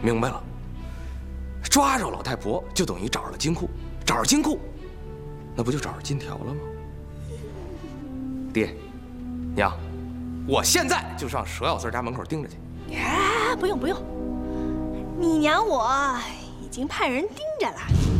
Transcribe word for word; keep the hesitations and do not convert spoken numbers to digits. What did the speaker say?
明白了，抓着老太婆就等于找着了金库，找着金库，那不就找着金条了吗？爹，娘，我现在就上佘小四家门口盯着去。 哎，不用不用，你娘我已经派人盯着了。